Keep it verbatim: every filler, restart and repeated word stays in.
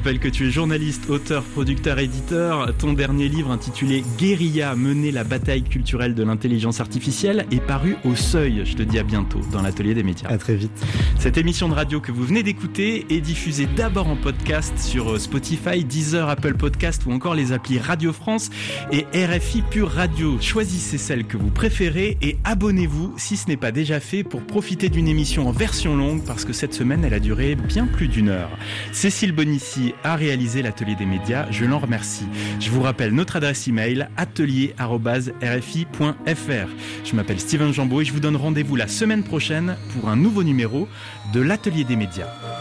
rappelle que tu es journaliste, auteur, producteur, éditeur. Ton dernier livre intitulé Guérilla, mener la bataille culturelle de l'intelligence artificielle est paru au Seuil. Je te dis à bientôt dans l'Atelier des médias. À très vite. Cette émission de radio que vous venez d'écouter est diffusée d'abord en podcast sur Spotify, Deezer, Apple Podcast ou encore les applis Radio France et R F I Pure Radio. Choisissez celle que vous préférez et abonnez-vous si ce n'est pas déjà fait pour profiter d'une émission en version longue parce que cette semaine elle a duré bien plus d'une heure. Cécile Bonissi a réalisé l'Atelier des médias, je l'en remercie. Je vous rappelle notre adresse email atelier arobase r f i point f r. Je m'appelle Steven Jambeau et je vous donne rendez-vous la semaine prochaine pour un nouveau numéro de l'Atelier des médias.